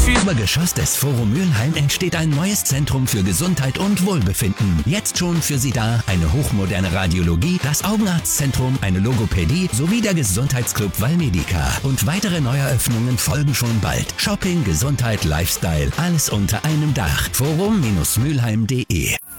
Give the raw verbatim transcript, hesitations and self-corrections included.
viel. Im Obergeschoss des Forum Mülheim entsteht ein neues Zentrum für Gesundheit und Wohlbefinden. Jetzt schon für Sie da eine hochmoderne Radiologie, das Augenarztzentrum, eine Logopädie sowie der Gesundheitsclub Valmedica. Und weitere Neueröffnungen folgen schon bald. Shopping, Gesundheit, Lifestyle, alles unter einem Dach. forum Bindestrich mülheim punkt de